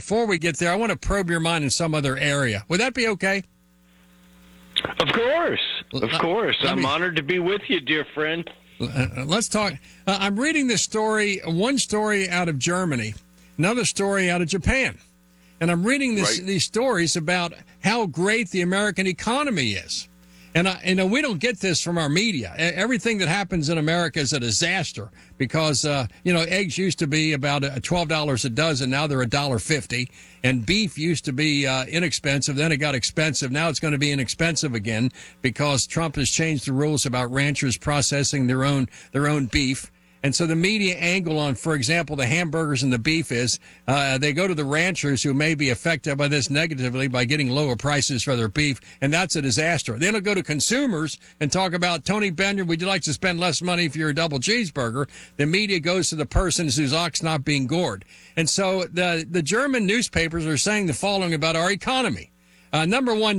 before we get there, I want to probe your mind in some other area. Would that be okay? Of course. Of course. I'm honored to be with you, dear friend. Let's talk. I'm reading this story, one story out of Germany, another story out of Japan. And I'm reading these stories about how great the American economy is. And we don't get this from our media. Everything that happens in America is a disaster because, eggs used to be about $12 a dozen. Now they're $1.50. And beef used to be inexpensive. Then it got expensive. Now it's going to be inexpensive again because Trump has changed the rules about ranchers processing their own beef. And so the media angle on, for example, the hamburgers and the beef is they go to the ranchers who may be affected by this negatively by getting lower prices for their beef, and that's a disaster. Then they'll go to consumers and talk about, Tony Bender, would you like to spend less money for your double cheeseburger? The media goes to the person whose ox not being gored. And so the German newspapers are saying the following about our economy. Number one,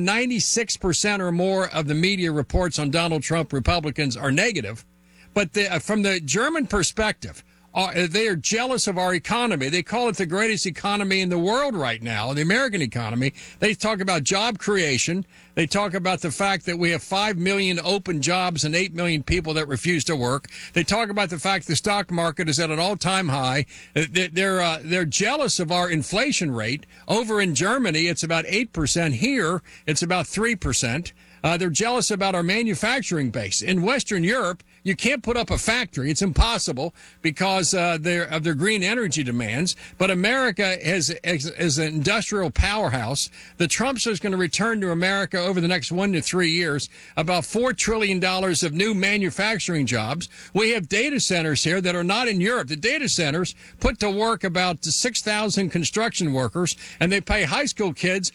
96% or more of the media reports on Donald Trump Republicans are negative. But from the German perspective, they are jealous of our economy. They call it the greatest economy in the world right now, the American economy. They talk about job creation. They talk about the fact that we have 5 million open jobs and 8 million people that refuse to work. They talk about the fact the stock market is at an all-time high. They're jealous of our inflation rate. Over in Germany, it's about 8%. Here, it's about 3%. They're jealous about our manufacturing base. In Western Europe, you can't put up a factory. It's impossible because of their green energy demands. But America is an industrial powerhouse. The Trumps is going to return to America over the next 1 to 3 years about $4 trillion of new manufacturing jobs. We have data centers here that are not in Europe. The data centers put to work about 6,000 construction workers, and they pay high school kids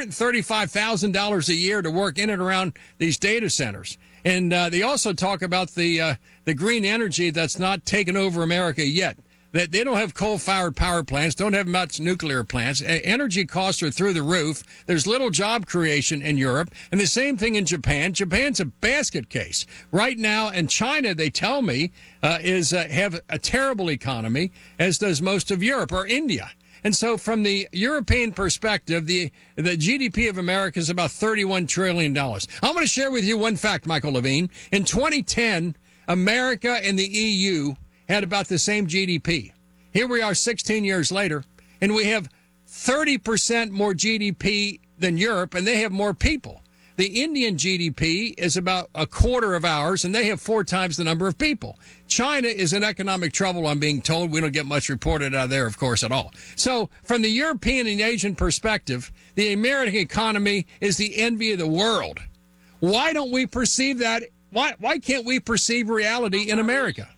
$135,000 a year to work in and around these data centers. And they also talk about the green energy that's not taken over America yet. That they don't have coal-fired power plants, don't have much nuclear plants. Energy costs are through the roof. There's little job creation in Europe. And the same thing in Japan. Japan's a basket case. Right now, and China, they tell me, have a terrible economy, as does most of Europe, or India. And so from the European perspective, the GDP of America is about $31 trillion. I'm going to share with you one fact, Michael Levine. In 2010, America and the EU had about the same GDP. Here we are 16 years later, and we have 30% more GDP than Europe, and they have more people. The Indian GDP is about a quarter of ours, and they have 4 times the number of people. China is in economic trouble, I'm being told. We don't get much reported out of there, of course, at all. So from the European and Asian perspective, the American economy is the envy of the world. Why don't we perceive that? Why can't we perceive reality in America?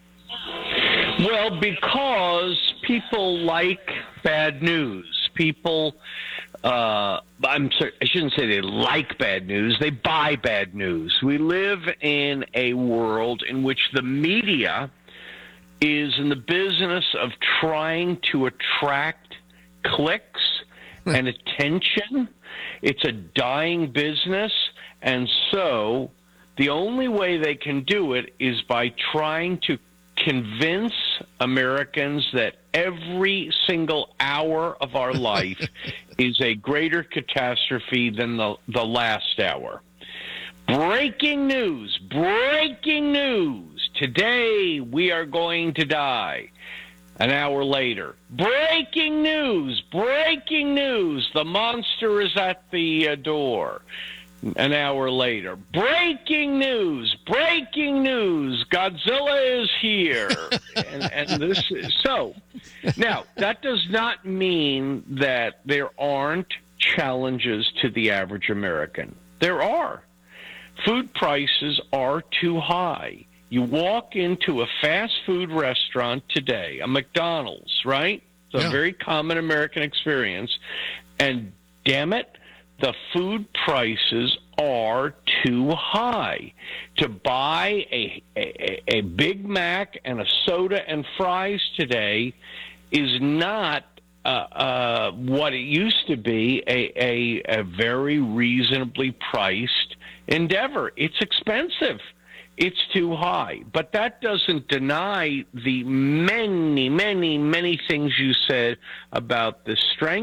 Well, because people like bad news. People... I'm sorry, I shouldn't say they like bad news. They buy bad news. We live in a world in which the media is in the business of trying to attract clicks and attention. It's a dying business, and so the only way they can do it is by trying to convince Americans that every single hour of our life is a greater catastrophe than the last hour. Breaking news, today we are going to die. An hour later, breaking news, the monster is at the door. An hour later, breaking news, Godzilla is here. and this is so. Now, that does not mean that there aren't challenges to the average American. There are. Food prices are too high. You walk into a fast food restaurant today, a McDonald's, right? It's a very common American experience. And damn it, the food prices are too high. To buy a Big Mac and a soda and fries today is not what it used to be, a very reasonably priced endeavor. It's expensive. It's too high. But that doesn't deny the many, many, many things you said about the strength